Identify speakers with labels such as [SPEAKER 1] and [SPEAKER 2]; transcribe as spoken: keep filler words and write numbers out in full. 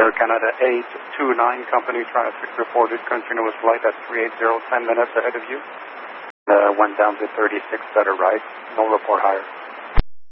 [SPEAKER 1] Air Canada eight two nine, company traffic reported continuous flight at three eight zero, ten minutes ahead of you. Uh, went down to thirty-six, better right, no report higher.